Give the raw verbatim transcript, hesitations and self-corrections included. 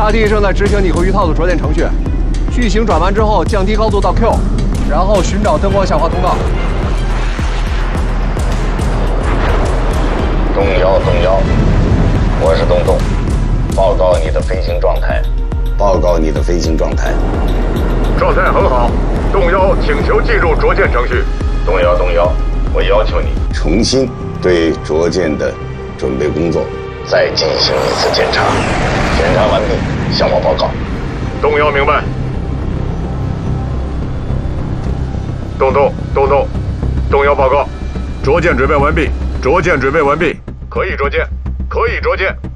大地正在执行你和鱼套的着舰程序，巨型转弯之后降低高度到 Q， 然后寻找灯光下滑通道。 东幺东幺，我是东东，报告你的飞行状态。报告你的飞行状态。 状态很好，东幺请求进入着舰程序。 东幺东幺，我要求你重新对着舰的准备工作再进行一次检查，检查完毕向我报告。 东幺明白。东东东东，东幺报告，着舰准备完毕，着舰准备完毕，可以着舰，可以着舰。